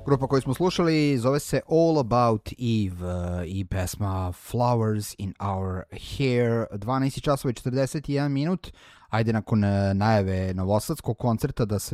Grupa koju smo slušali zove se All About Eve i pesma Flowers in Our Hair. 12 časova i 41 minut. Ajde nakon najave novosadskog koncerta da se